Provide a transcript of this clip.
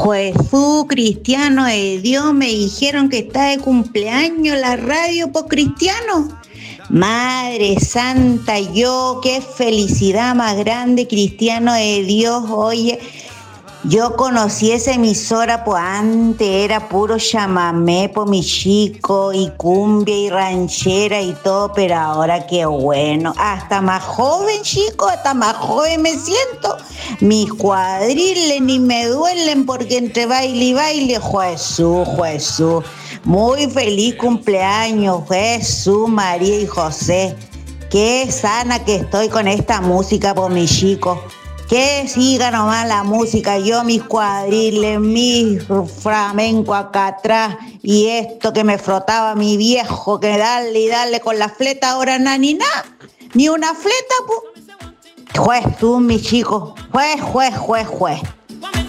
Jesús, cristiano de Dios, me dijeron que está de cumpleaños la radio por cristiano. Madre Santa, qué felicidad más grande, cristiano de Dios. Oye, yo conocí esa emisora, pues antes era puro chamamé, pues mi chico, y cumbia y ranchera y todo, pero ahora qué bueno. Hasta más joven, chico, hasta más joven me siento. Mis cuadriles ni me duelen porque entre baile y baile, Jesús, Jesús. Muy feliz cumpleaños, Jesús, María y José. Qué sana que estoy con esta música, por mi chico. Que siga nomás la música, yo mis cuadriles, mi flamenco acá atrás y esto que me frotaba mi viejo, que darle y darle con la fleta, ahora ni una fleta, pues. Juez tú, mi chico, juez.